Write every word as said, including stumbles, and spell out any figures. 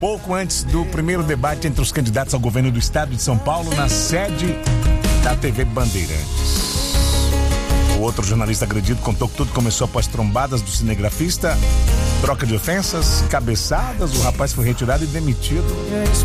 Pouco antes do primeiro debate entre os candidatos ao governo do estado de São Paulo na sede da T V Bandeirantes. O outro jornalista agredido contou que tudo começou após trombadas do cinegrafista, troca de ofensas, cabeçadas, o rapaz foi retirado e demitido.